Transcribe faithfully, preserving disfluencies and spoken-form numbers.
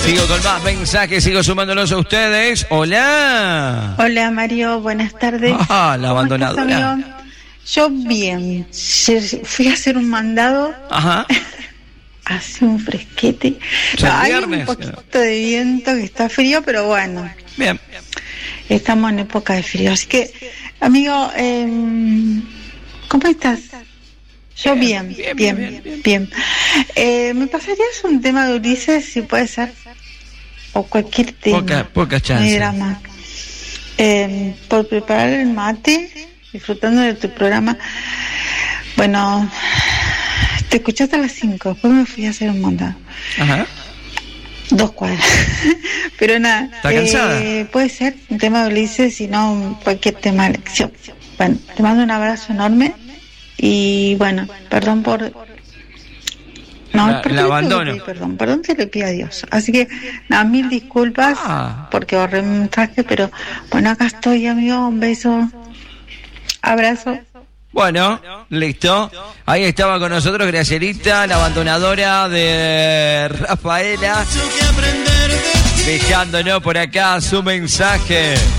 Sigo con más mensajes, sigo sumándolos a ustedes. Hola. Hola Mario, buenas tardes. Ah, la abandonadora. Yo bien, fui a hacer un mandado. Ajá. Hace un fresquete. O sea, No, hay viernes, un poquito de viento que está frío, pero bueno. Bien. Estamos en época de frío. Así que, amigo, eh, ¿cómo estás? Yo bien, bien, bien. bien, bien, bien. Eh, ¿Me pasarías un tema de Ulises, si puede ser? O cualquier tema. Poca, poca chance. No hay drama. Eh, por preparar el mate, disfrutando de tu programa. Bueno, te escuchaste a las cinco, después me fui a hacer un mandado. Ajá. Dos cuadras. Pero nada. ¿Estás cansada? Eh, puede ser un tema de Ulises, si no cualquier tema de elección. Bueno, te mando un abrazo enorme y bueno, perdón por... No, la, ¿por la abandono. Pedir, perdón, perdón se le pide a Dios. Así que, nada, mil disculpas ah. porque borré mi mensaje, pero bueno, acá estoy, amigo, un beso, abrazo. Bueno, listo. Ahí estaba con nosotros Gracielita, la abandonadora de Rafaela, dejándonos por acá su mensaje.